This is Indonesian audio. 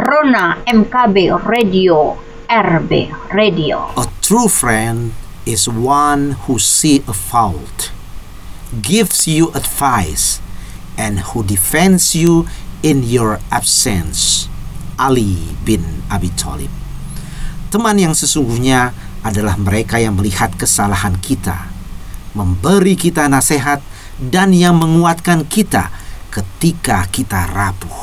Rona MKB Radio, RB Radio. A true friend is one who sees a fault, gives you advice, and who defends you in your absence. Ali bin Abi Thalib. Teman yang sesungguhnya adalah mereka yang melihat kesalahan kita, memberi kita nasihat, dan yang menguatkan kita ketika kita rapuh.